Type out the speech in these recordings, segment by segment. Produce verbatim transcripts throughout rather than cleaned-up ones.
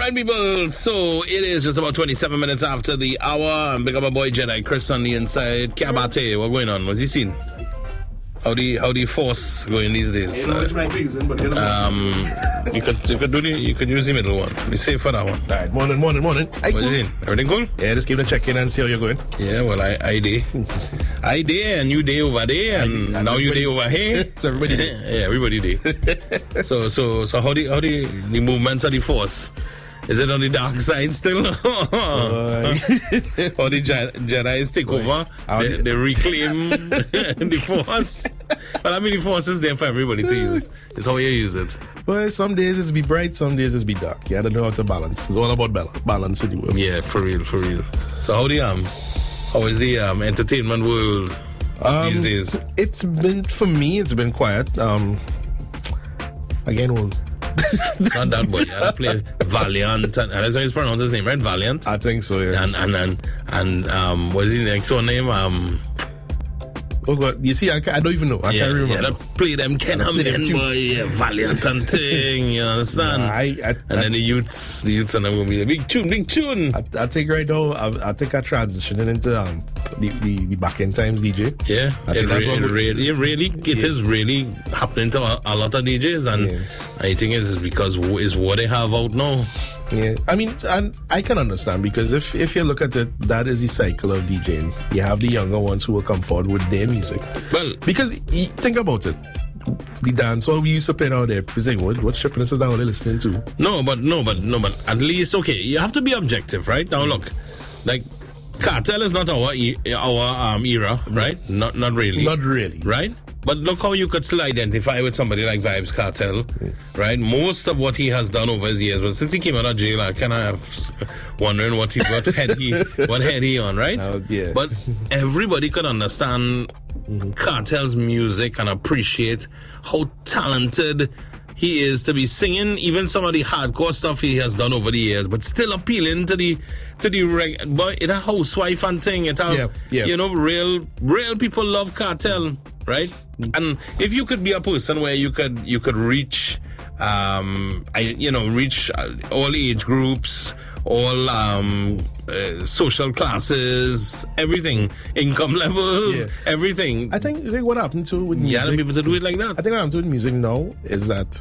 right, people. So it is just about twenty-seven minutes after the hour. I'm big up my boy Jedi Chris on the inside. Kabate, what going on? What's he seen? How the how the force going these days? You know, it's my reason, but you know. Um, you could you could do the you could use the middle one. Be safe for that one. All right, morning, morning, morning. What is it? Everything cool? Yeah, just give it a check in and see how you're going. Yeah, well, I I day, I day, and you day over there, and, and now you day over here. So everybody day. Yeah, everybody day. so so so how the how the the movements of the force? Is it on the dark side still? uh, or the Je- Jedi's take over? They, they reclaim the force? Well, I mean, the force is there for everybody to use. It's how you use it. Well, some days it's be bright, some days it's be dark. You have to know how to balance. It's all about balance, balance in the world. Yeah, for real, for real. So how the um, how is the um entertainment world um, these days? It's been, for me, it's been quiet. Um, again, we'll... It's not that boy. I play Valiant, and that's how you pronounce his name, right? Valiant. I think so. Yeah. And and and and um, what's his next one name? Um. Oh God! You see, I, I don't even know. I yeah, can't remember. Yeah, that play them Ken men, boy. Yeah, Valiant and thing. You understand? Nah, I, I, and I, then the youths, the youths, and them will be like, big tune, big tune. I, I think right now, I, I think I transitioning into um the, the, the back end times D J. Yeah, I it, think that's re- what it really, it really, it yeah. is really happening to a, a lot of D Js, and yeah. I think it's because it's what they have out now. Yeah, I mean, and I can understand, because if if you look at it, that is the cycle of DJing. You have the younger ones who will come forward with their music. Well, because y- think about it, the dance what we used to play out there, saying what what stripping is that they're listening to? No, but no, but no, but at least okay, you have to be objective, right? Now look, like Cartel is not our e- our um era, right? Not not really, not really, right? But look how you could still identify with somebody like Vybz Kartel, mm. right? Most of what he has done over his years, but since he came out of jail, I kind of wondering what he what head he what head he on, right? Uh, yeah. But everybody could understand mm-hmm. Kartel's music and appreciate how talented he is to be singing even some of the hardcore stuff he has done over the years, but still appealing to the to the reg- boy, it's a housewife and thing. It a, yeah, yeah. You know, real real people love Kartel. Right, and if you could be a person where you could you could reach, um, I you know reach all age groups, all um, uh, social classes, everything, income levels, yeah. everything. I think I think what happened to with music, yeah, people to do it like that. I think what happened to with music now is that,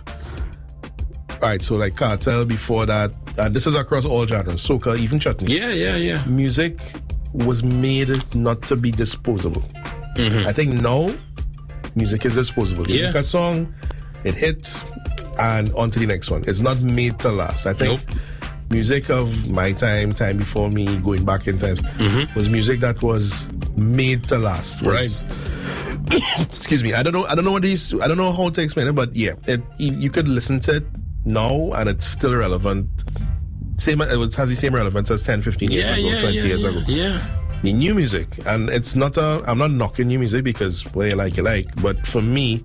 all right, so like Kartel before that, and this is across all genres, soca, even chutney. Yeah, yeah, yeah. Music was made not to be disposable. Mm-hmm. I think now music is disposable. You yeah. make a song, it hits, and on to the next one. It's not made to last. I think nope. music of my time, time before me, going back in times, mm-hmm. was music that was made to last. Was, right. Excuse me. I don't know. I don't know what these. I don't know how to explain it, but yeah, it, you could listen to it now, and it's still relevant. Same. It has the same relevance as ten, fifteen years yeah, ago, yeah, twenty yeah, years yeah, ago. Yeah. The new music, and it's not a I'm not knocking new music, because well, you like you like, but for me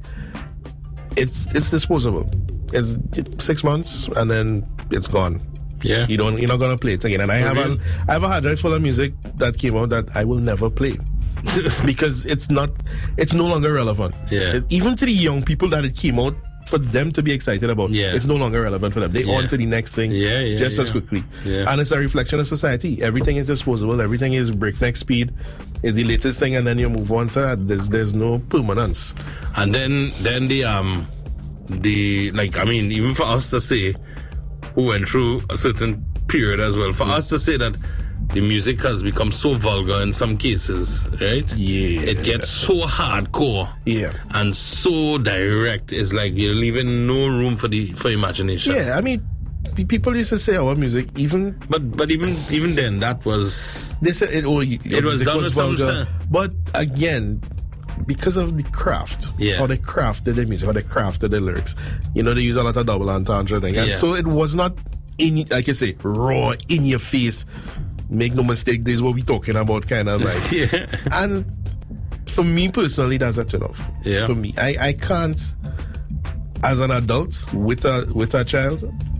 it's it's disposable. It's six months and then it's gone. Yeah, you don't you're not gonna play it again. And I have a I have a hard drive full of music that came out that I will never play because it's not it's no longer relevant. Yeah, it, even to the young people that it came out, for them to be excited about, yeah. it's no longer relevant for them. They yeah. on to the next thing yeah, yeah, just yeah. as quickly. Yeah. And it's a reflection of society. Everything is disposable. Everything is breakneck speed. Is the latest thing, and then you move on to that. There's there's no permanence. And then then the um the like I mean even for us to say who went through a certain period as well, for mm. us to say that the music has become so vulgar in some cases, right? Yeah. It gets so hardcore. Yeah. And so direct. It's like you're leaving no room for the for imagination. Yeah, I mean, people used to say our music, even but but even even then that was they said it. Oh, it, it was done with some sense. But again, because of the craft, yeah. how they crafted the music, how they crafted the lyrics, you know, they use a lot of double entendre thing, and yeah. so it was not in, like I say, raw in your face. Make no mistake, this is what we're talking about, kind of like. yeah. And for me personally, that's a turn off. Yeah. For me, I, I can't, as an adult with a with a child,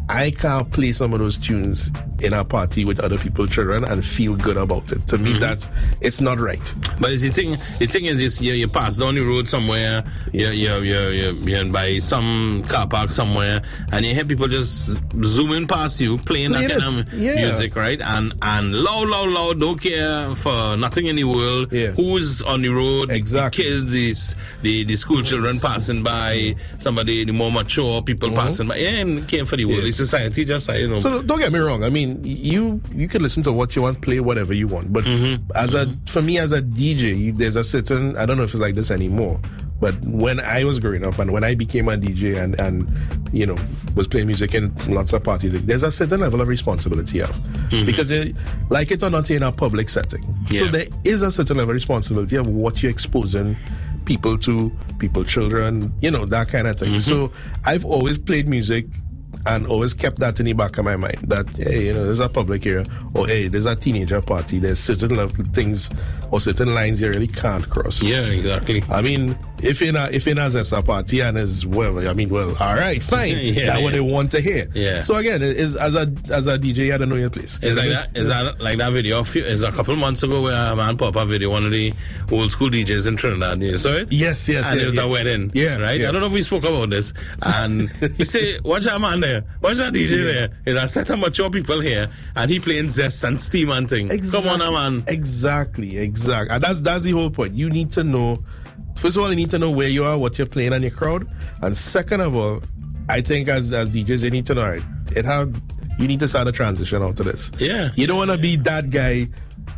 I can't play some of those tunes in a party with other people's children and feel good about it. To me, mm-hmm. that's it's not right. But the thing, the thing is, is you, you pass down the road somewhere, yeah. you, you, you, you, you're by some car park somewhere, and you hear people just zooming past you, playing Play that kind it. of yeah. music, right? And and loud, loud, loud, don't care for nothing in the world. Yeah. Who's on the road? Exactly. The kids, the, the school children passing by, somebody, the more mature people mm-hmm. passing by. Yeah, and care for the world. Yeah. The society just, you know. So don't get me wrong. I mean, you you can listen to what you want, play whatever you want. But mm-hmm. as mm-hmm. a for me as a D J, you, there's a certain, I don't know if it's like this anymore, but when I was growing up and when I became a D J and and you know was playing music in lots of parties, there's a certain level of responsibility you have mm-hmm. because it, like it or not, you're in a public setting. Yeah. So there is a certain level of responsibility of what you're exposing people to, people, children, you know, that kind of thing. Mm-hmm. So I've always played music and always kept that in the back of my mind that, hey, you know, there's a public area, or hey, there's a teenager party, there's certain level things or certain lines you really can't cross. Yeah, exactly. I mean, if in a if in a Zessa party and is well, I mean, well, all right, fine. yeah, That's yeah. what they want to hear. Yeah. So again, is as a as a D J, you had to know your place. Is like that? Is that like that video? Is a couple months ago where a man pop up video, one of the old school D Js in Trinidad. You saw it? Yes, yes. And yes, it was yeah. a wedding. Yeah, right. yeah. I don't know if we spoke about this. And he said, "Watch that man there. Watch that D J yeah. there. There's a set of mature people here, and he playing Zest and Steam and thing. Exactly. Come on, man. Exactly, exactly. And that's that's the whole point. You need to know. First of all, you need to know where you are, what you're playing on your crowd, and second of all, I think as as D Js, you need to know it. It have you need to start a transition out of this. Yeah. You don't want to be that guy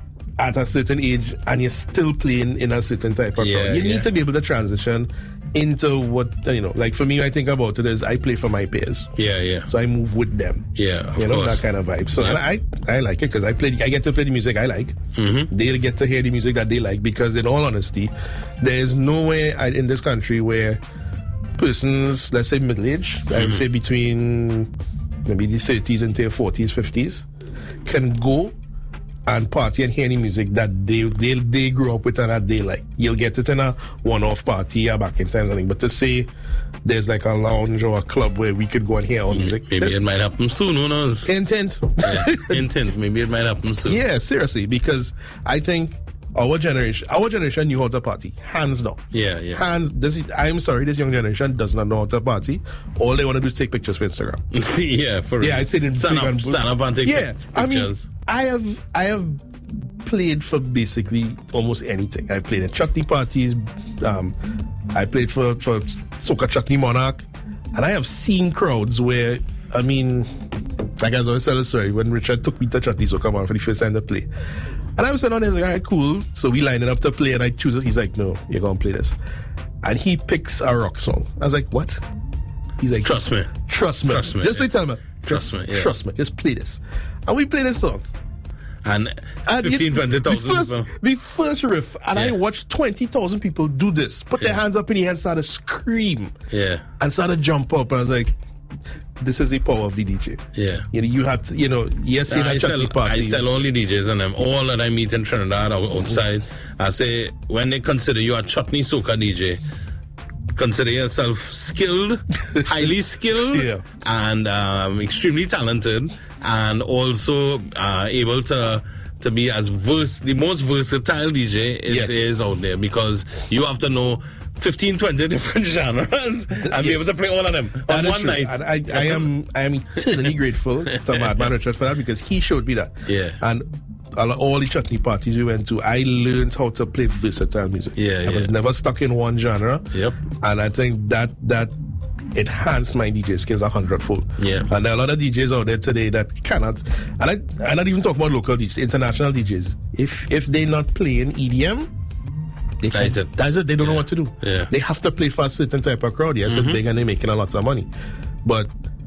at a certain age and you're still playing in a certain type of yeah, crowd. You yeah. need to be able to transition into what, you know, like for me, I think about it is I play for my peers. Yeah, yeah. So I move with them. Yeah, of you know, course. that kind of vibe. So Yeah. and I, I like it because I play, I get to play the music I like. Mm-hmm. They get to hear the music that they like because in all honesty, there is nowhere in this country where persons, let's say middle age, mm-hmm. I would say between maybe the thirties into their forties, fifties, can go and party and hear any music that they they they grew up with and that they like. You'll get it in a one-off party or back in time, something. But to say there's like a lounge or a club where we could go and hear our music, maybe that, it might happen soon. Who knows? Intent. Yeah, intent. Maybe it might happen soon. Yeah, seriously, because I think our generation, our generation knew how to party, hands down. Yeah, yeah. Hands. This, is- I'm sorry, this young generation does not know how to party. All they want to do is take pictures for Instagram. yeah, for real. Yeah, I said it. Stand big up, and- stand up and take Yeah, pic- I mean, pictures. I have, I have played for basically almost anything. I've played at chutney parties. Um, I played for for Soca Chutney Monarch, and I have seen crowds where, I mean, like as I always tell a story when Richard took me to Chutney Soca Man for the first time to play. And I was sitting on there, like, all right, cool. So we lining up to play, and I choose it. He's like, no, you're going to play this. And he picks a rock song. I was like, what? He's like, Trust me. Trust me. Trust me, Just yeah. wait, tell me. Trust me, yeah. Trust me. Just play this. And we play this song. And, And fifteen, it- twenty the thousand first, people. the first riff, and I Yeah. watched twenty thousand people do this, put their Yeah. hands up in the air and started scream Yeah, and started jump up. And I was like, this is the power of the D J. yeah. You know, you have to, you know, yes, in I a tell, chutney I party. tell only D Js and them, all that I meet in Trinidad or outside, I say, when they consider you a chutney soca D J, consider yourself skilled, highly skilled, Yeah. and um, extremely talented, and also uh, able to to be as vers- the most versatile D J it Yes. is out there, because you have to know fifteen, twenty different genres and be Yes. able to play all of them That on is one true. night. And I, I am I am eternally grateful to Madman Richard for that, because he showed me that. Yeah. And all all the chutney parties we went to, I learned how to play versatile music. Yeah, I yeah. was never stuck in one genre. Yep. And I think that that enhanced my D J skills a hundredfold. Yeah. And there are a lot of D Js out there today that cannot, and I, I'm not even talking about local D Js, international D Js. If if they're not playing E D M, they That's can't- it. That's it. They don't know what to do. Yeah. They have to play for a certain type of crowd. Yes, Mm-hmm. they're gonna making a lot of money, but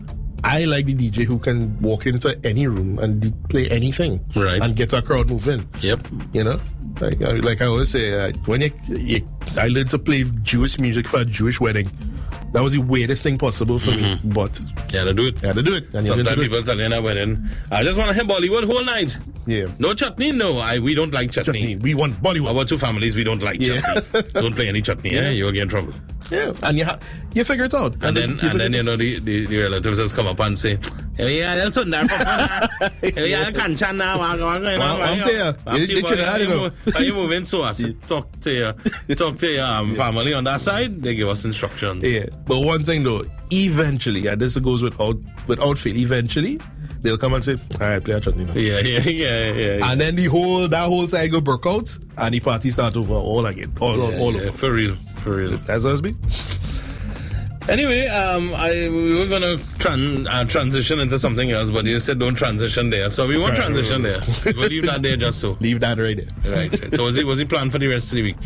I like the D J who can walk into any room and de- play anything, Right. and get a crowd moving. Yep. You know, like I- like I always say, uh, when you, you, I learned to play Jewish music for a Jewish wedding. That was the weirdest thing possible for me, but Yeah, to do it. I had to do it. And you learn to Sometimes do it. people tell you in a wedding, I just want to hear Bollywood whole night. Yeah. No chutney? No, I we don't like chutney. Chutney. We want Bollywood. Our two families, we don't like Yeah. chutney. Don't play any chutney, yeah. eh? You'll get in trouble. Yeah. And you, ha- you figure it out. And then, you and then you know, the, the, the relatives just come up and say, yeah, that's what that yeah, Kanchan now. I'm there. You- you should have had it, though. Are you moving so as talk to your, talk to your um, family on that side? They give us instructions. Yeah. But one thing though, eventually, and this goes without without fail, eventually they'll come and say, all right, play a chutney now. Yeah, yeah, yeah, yeah. yeah. And then the whole that whole side go broke out and the party start over all again. All, all, Yeah, all yeah, over. for real, for real. That's how it's been. Anyway, um, I we were gonna tran- uh, transition into something else, but you said don't transition there, so we won't transition there. We'll leave that there just so. Leave that right there. Right. right. So was it was he planned for the rest of the week?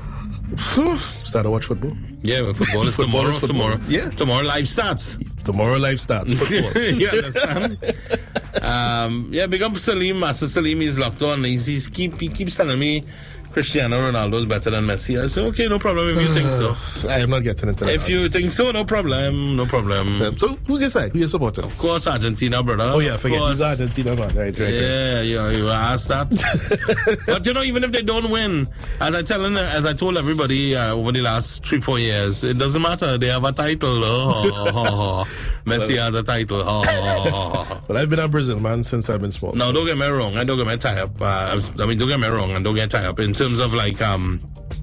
Start to watch football. Yeah, well, football is Football tomorrow. is football. Tomorrow. Yeah. Tomorrow live starts. Tomorrow life starts. Football. You understand? um, yeah, big up Salim. Master Salim is locked on. He's, he's keep he keeps telling me Cristiano Ronaldo is better than Messi. I say, okay, no problem if you think so. I am not getting into that. If you think so, no problem, no problem. Um, so, who's your side? Who you supporting? Of course, Argentina, brother. Oh yeah, Of forget. course. Who's Argentina man? Right, right, right. Yeah, you, you asked that. But you know, even if they don't win, as I tell, as I told everybody uh, over the last three, four years, it doesn't matter. They have a title. Oh, Messi has a title. Oh. Well, I've been a Brazil man since I've been small. Now, don't get me wrong. I don't get me tied up. Uh, I mean, don't get me wrong, and don't get tied up in terms of like, um,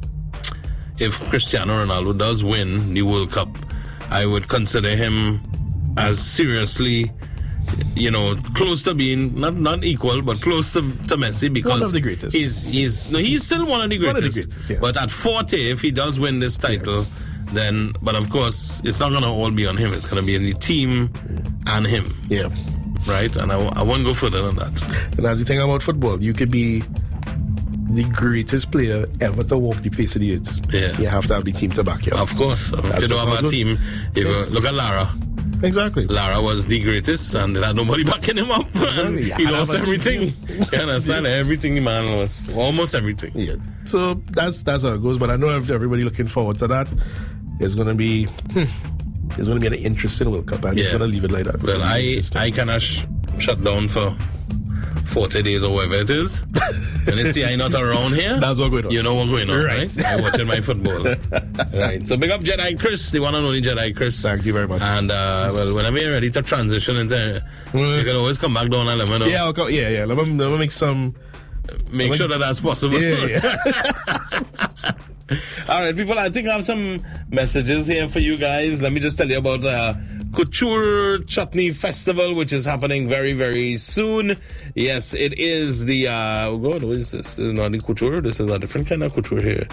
if Cristiano Ronaldo does win the World Cup, I would consider him as seriously, you know, close to being not not equal, but close to, to Messi because One of the greatest. He's he's no, he's still one of the One greatest. of the greatest, yeah. But at forty, if he does win this title, then but of course it's not gonna all be on him. It's gonna be in the team and him, Yeah. right? And I, I won't go further than that. And that's the thing about football. You could be the greatest player ever to walk the face of the earth. Yeah. You have to have the team to back you up. Of course, if That's you don't just how have it a goes. team, you go, look at Lara. Exactly. Lara was the greatest, and there had nobody backing him up. And Yeah, he I lost have a team. everything. You understand? Everything the man lost. Almost everything. Yeah. So that's that's how it goes. But I know ev- everybody looking forward to that. It's gonna be hmm, it's gonna be an interesting World Cup. I'm just Yeah. gonna leave it like that. It's Well, gonna be I interesting. I kind of sh- shut down for forty days or whatever it is. And you see I not around here. That's what going on. You know what's going on, right? Right. I'm watching my football. Right. So big up Jedi Chris, the one and only Jedi Chris. Thank you very much. And, uh, well, whenever you're ready to transition into, Mm. you can always come back down and let me know. yeah, I'll go, yeah, yeah. Let me, let me make some. Make sure that that's possible. Yeah, yeah. All right, people, I think I have some messages here for you guys. Let me just tell you about uh, Couture Chutney Festival, which is happening very, very soon. Yes, it is the, uh, oh God, what is this? This is not the couture. This is a different kind of couture here.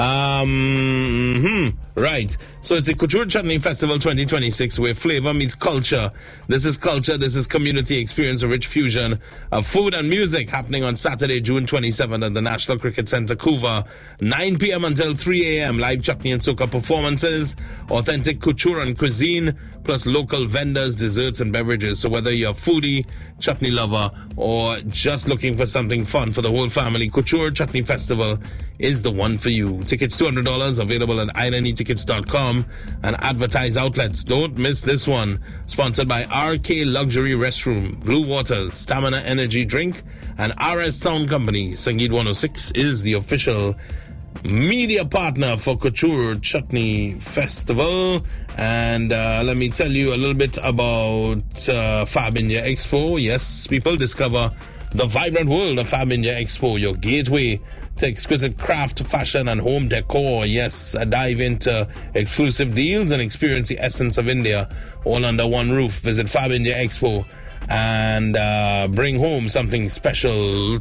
Um, hmm, right. So it's the Couture Chutney Festival twenty twenty-six, where flavor meets culture. This is culture. This is community experience, a rich fusion of food and music, happening on Saturday, June twenty-seventh at the National Cricket Center, Couva, nine p.m. until three a.m. Live chutney and soca performances, authentic couture and cuisine, plus local vendors, desserts, and beverages. So whether you're a foodie, chutney lover, or just looking for something fun for the whole family, Couture Chutney Festival is the one for you. Tickets two hundred dollars, available at island e tickets dot com and advertise outlets. Don't miss this one. Sponsored by R K Luxury Restroom, Blue Waters, Stamina Energy Drink, and R S Sound Company. Sangeet one oh six is the official media partner for Couture Chutney Festival. And uh, let me tell you a little bit about uh, Fab India Expo. Yes, people, discover the vibrant world of Fab India Expo, your gateway to exquisite craft, fashion, and home decor. Yes, a dive into exclusive deals and experience the essence of India all under one roof. Visit Fab India Expo and uh, bring home something special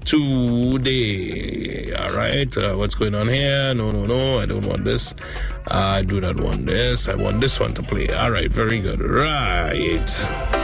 today. All right, uh, what's going on here? No, no, no, I don't want this. I do not want this. I want this one to play. All right, very good. Right.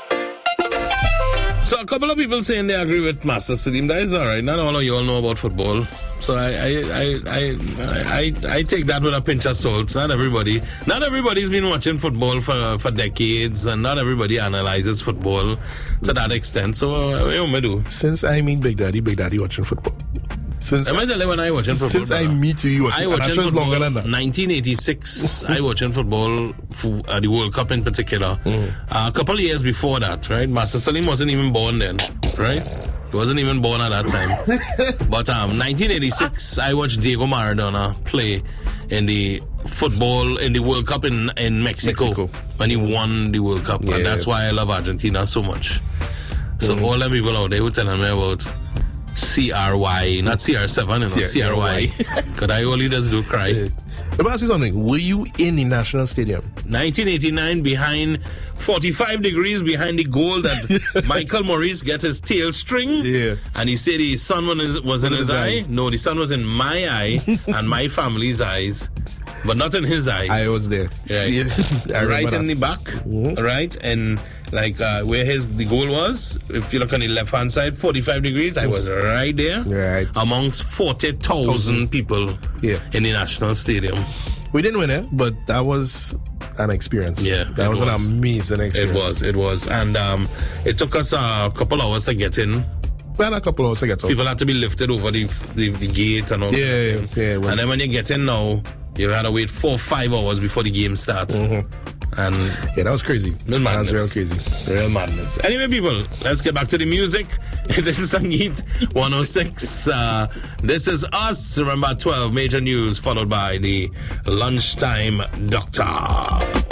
So a couple of people saying they agree with Master Salim. That is all right. Not all of you all know about football. So I I, I, I, I, I take that with a pinch of salt. Not everybody. Not everybody's been watching football for, for decades, and not everybody analyzes football to that extent. So uh, what am I do? Since I meet Big Daddy, Big Daddy watching football. Since Am I telling you when I watching football? Since I brother? meet you, you watching. I and I'm watching sure it's football. longer than that. nineteen eighty-six. I watching football for uh, the World Cup in particular. Mm. Uh, a couple of years before that, right? Master Salim wasn't even born then, right? He wasn't even born at that time. But um, nineteen eighty-six, I watched Diego Maradona play in the football in the World Cup in in Mexico, Mexico. when he won the World Cup, Yeah. and that's why I love Argentina so much. So Mm-hmm. all them people out there who telling me about C R Y, not C R seven, you know, C R Y, because I only just do cry. Yeah. Let me ask you something. Were you in the National Stadium? nineteen eighty-nine, behind forty-five degrees behind the goal that Michael Maurice get his tail string. Yeah. And he said the sun was, was in his eye. No, the sun was in my eye and my family's eyes, but not in his eye. I was there. Right. Yeah. I Right remember in the that. back, right? And like uh, where his the goal was, if you look on the left hand side, forty-five degrees, I was right there. Right. Amongst forty thousand people Yeah. in the National Stadium. We didn't win it, but that was an experience. Yeah, That it was, was. an amazing It experience. was, it was. And um, it took us a couple hours to get in. And a couple hours to get up. People had to be lifted over the the, the gate and all Yeah, that. yeah, thing. yeah, it was- And then when you get in now, you had to wait four five hours before the game starts. Mm-hmm. And Yeah, that was crazy. Real That madness. was real crazy. real madness. Anyway, people, let's get back to the music. This is Sangeet one oh six. Uh, this is us. Remember, twelve major news followed by the lunchtime doctor.